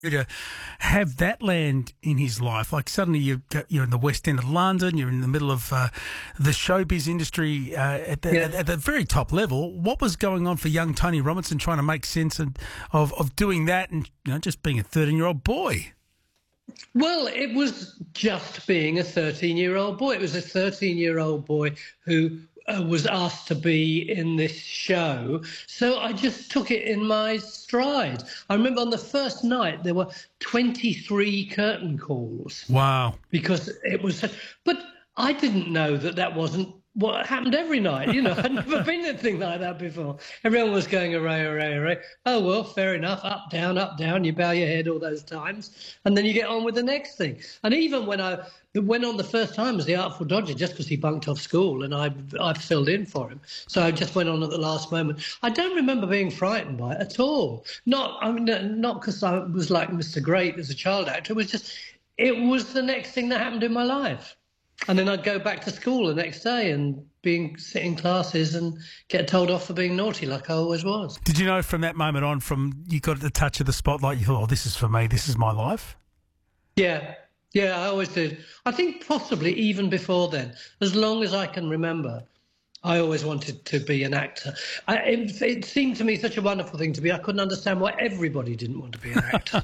to have that land in his life? Like suddenly you're in the West End of London, you're in the middle of the showbiz industry at the very top level. What was going on for young Tony Robinson trying to make sense of doing that and just being a 13-year-old boy? Well, it was just being a 13-year-old boy. It was a 13-year-old boy who was asked to be in this show. So I just took it in my stride. I remember on the first night there were 23 curtain calls. Wow. Because it was... But I didn't know that wasn't what happened every night. I'd never been in anything like that before. Everyone was going, hooray, hooray, hooray. Oh, well, fair enough. Up, down. You bow your head all those times. And then you get on with the next thing. And even when I went on the first time as the Artful Dodger, just because he bunked off school and I filled in for him. So I just went on at the last moment. I don't remember being frightened by it at all. Not because I was like Mr. Great as a child actor. It was the next thing that happened in my life. And then I'd go back to school the next day and sit in classes and get told off for being naughty like I always was. Did you know from that moment on, from you got the touch of the spotlight, you thought, oh, this is for me, this is my life? Yeah, I always did. I think possibly even before then, as long as I can remember, I always wanted to be an actor. It seemed to me such a wonderful thing to be. I couldn't understand why everybody didn't want to be an actor.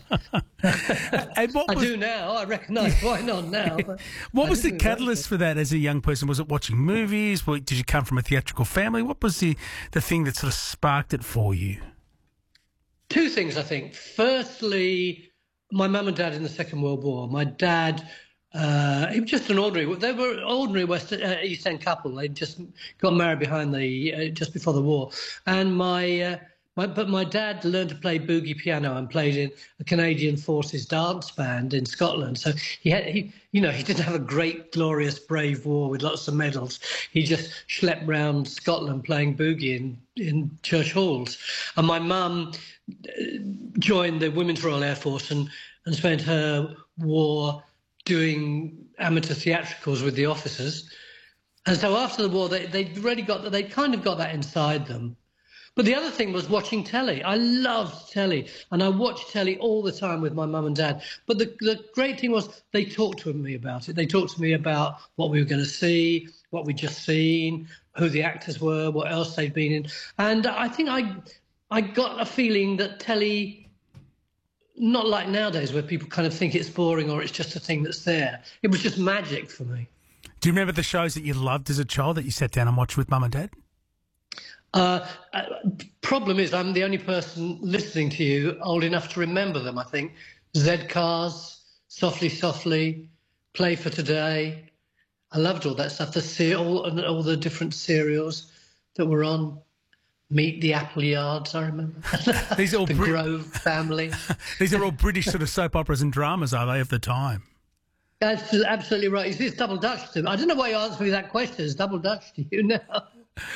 I do now. I recognise why not now. What was the catalyst for that as a young person? Was it watching movies? Did you come from a theatrical family? What was the thing that sort of sparked it for you? Two things, I think. Firstly, my mum and dad in the Second World War. My dad... he was just an ordinary. They were ordinary East End couple. They just got married behind just before the war. And my dad learned to play boogie piano and played in a Canadian Forces dance band in Scotland. So he didn't have a great, glorious, brave war with lots of medals. He just schlepped around Scotland playing boogie in church halls. And my mum joined the Women's Royal Air Force and spent her war doing amateur theatricals with the officers. And so after the war, they kind of got that inside them. But the other thing was watching telly. I loved telly, and I watched telly all the time with my mum and dad. But the great thing was they talked to me about it. They talked to me about what we were going to see, what we'd just seen, who the actors were, what else they'd been in. And I think I got a feeling that telly... Not like nowadays where people kind of think it's boring or it's just a thing that's there. It was just magic for me. Do you remember the shows that you loved as a child that you sat down and watched with mum and dad? Problem is I'm the only person listening to you old enough to remember them, I think. Z-Cars, Softly Softly, Play for Today. I loved all that stuff, all the different serials that were on. Meet the Appleyards, I remember. These are all the Grove family. These are all British sort of soap operas and dramas, are they, of the time? That's absolutely right. It's double Dutch to me. I don't know why you asked me that question. It's double Dutch to you now.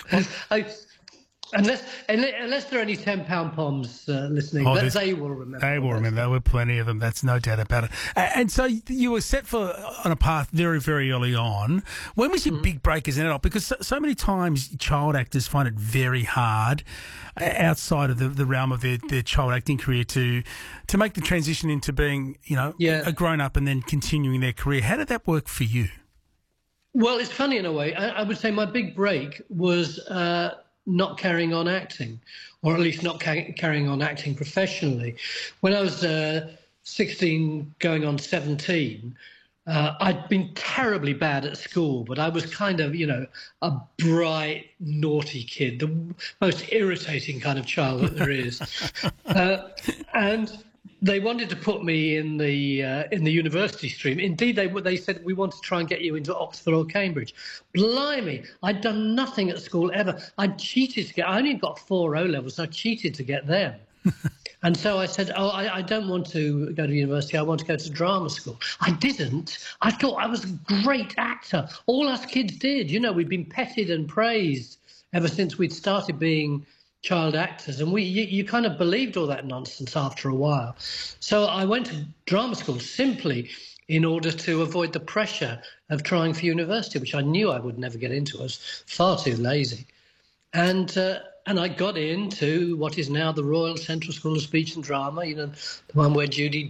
Unless there are any £10 poms listening, they will remember. They will remember. There were plenty of them. That's no doubt about it. And so you were set on a path very, very early on. When was your big break as an adult? Because so many times child actors find it very hard outside of the realm of their child acting career to make the transition into being, a grown-up and then continuing their career. How did that work for you? Well, it's funny in a way. I would say my big break was... not carrying on acting, or at least not carrying on acting professionally. When I was 16 going on 17, I'd been terribly bad at school, but I was kind of, a bright, naughty kid, the most irritating kind of child that there is. And they wanted to put me in the university stream. Indeed, they said, we want to try and get you into Oxford or Cambridge. Blimey, I'd done nothing at school ever. I only got 4 O-levels, so I cheated to get them. And so I said, I don't want to go to university. I want to go to drama school. I didn't. I thought I was a great actor. All us kids did. We'd been petted and praised ever since we'd started being child actors, and you kind of believed all that nonsense after a while. So I went to drama school simply in order to avoid the pressure of trying for university, which I knew I would never get into. I was far too lazy. And I got into what is now the Royal Central School of Speech and Drama, the one where Judy